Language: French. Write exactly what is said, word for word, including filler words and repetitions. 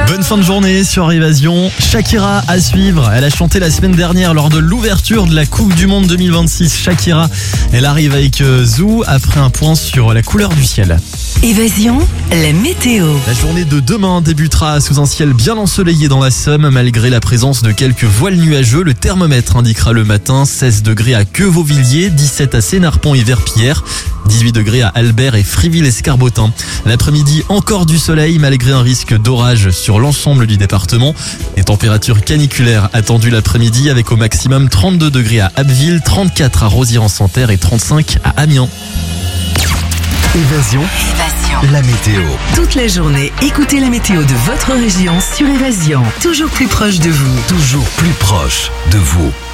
Bonne fin de journée sur Évasion. Shakira à suivre. Elle a chanté la semaine dernière lors de l'ouverture de la Coupe du Monde deux mille vingt-six. Shakira, elle arrive avec Zou après un point sur la couleur du ciel. Évasion, la météo. La journée de demain débutera sous un ciel bien ensoleillé dans la Somme. Malgré la présence de quelques voiles nuageux, le thermomètre indiquera le matin seize degrés à Queuvauvilliers, dix-sept à Sénarpont et Verpillière, dix-huit degrés à Albert et Friville-Escarbotin. L'après-midi, encore du soleil malgré un risque d'orage sur l'ensemble du département. Les températures caniculaires attendues l'après-midi avec au maximum trente-deux degrés à Abbeville, trente-quatre à Rosières-en-Santerre et trente-cinq à Amiens. Évasion, Évasion. la météo. Toute la journée, écoutez la météo de votre région sur Évasion. Toujours plus proche de vous. Toujours plus proche de vous.